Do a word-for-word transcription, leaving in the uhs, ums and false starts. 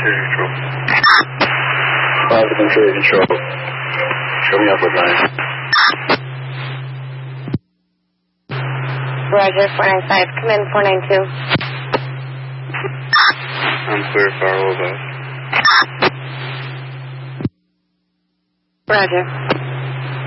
Control. five to Control, Control. Show me up with nine. Roger, four nine five. Come in, four nine two. I'm clear, Carl, about. Roger.